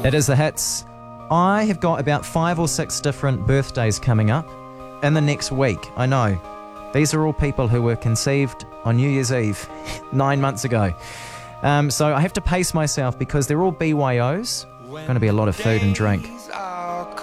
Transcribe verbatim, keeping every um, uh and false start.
It is the hits. I have got about five or six different birthdays coming up in the next week. I know. These are all people who were conceived on New Year's Eve nine months ago. Um, so I have to pace myself because they're all B Y Os. Going to be a lot of food and drink.